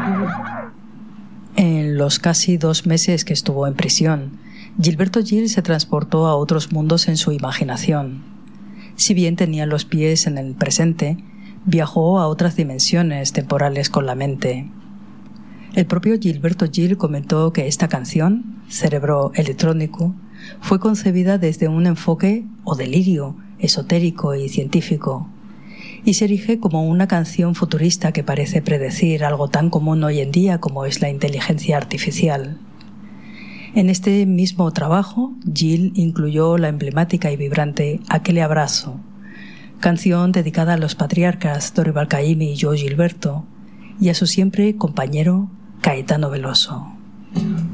En los casi 2 meses que estuvo en prisión, Gilberto Gil se transportó a otros mundos en su imaginación. Si bien tenía los pies en el presente, viajó a otras dimensiones temporales con la mente. El propio Gilberto Gil comentó que esta canción, Cerebro Electrónico, fue concebida desde un enfoque o delirio esotérico y científico, y se erige como una canción futurista que parece predecir algo tan común hoy en día como es la inteligencia artificial. En este mismo trabajo, Gil incluyó la emblemática y vibrante Aquele Abrazo, canción dedicada a los patriarcas Dorival Caymmi y João Gilberto, y a su siempre compañero Caetano Veloso.